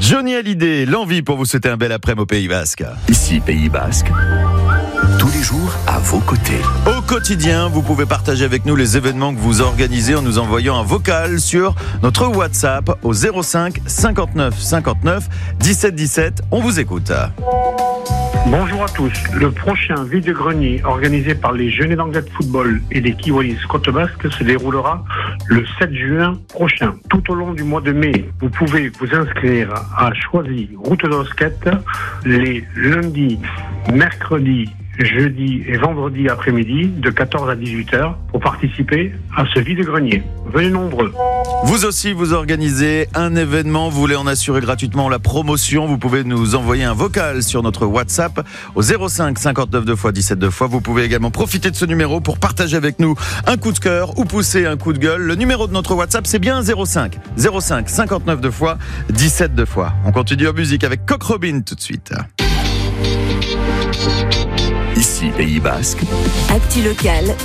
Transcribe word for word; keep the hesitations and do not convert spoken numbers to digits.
Johnny Hallyday, l'envie pour vous souhaiter un bel après-midi au Pays Basque. Ici, Pays Basque, tous les jours à vos côtés. Au quotidien, vous pouvez partager avec nous les événements que vous organisez en nous envoyant un vocal sur notre WhatsApp au zéro cinq cinquante-neuf cinquante-neuf dix-sept dix-sept. On vous écoute. Bonjour à tous. Le prochain vide-grenier organisé par les Jeunes d'Anglais de football et les Kiwanis Côte Basque se déroulera le sept juin prochain. Tout au long du mois de mai, vous pouvez vous inscrire à Choisy, route d'Osquette, les lundis, mercredis, jeudi et vendredi après-midi de quatorze à dix-huit heures pour participer à ce vide-grenier. Venez nombreux. Vous aussi, vous organisez un événement, vous voulez en assurer gratuitement la promotion, vous pouvez nous envoyer un vocal sur notre WhatsApp au zéro cinq cinquante-neuf deux fois dix-sept deux fois. Vous pouvez également profiter de ce numéro pour partager avec nous un coup de cœur ou pousser un coup de gueule. Le numéro de notre WhatsApp, c'est bien zéro cinq cinquante-neuf deux fois dix-sept deux fois. On continue en musique avec Coq Robin tout de suite. Ici, Pays Basque. Actu local.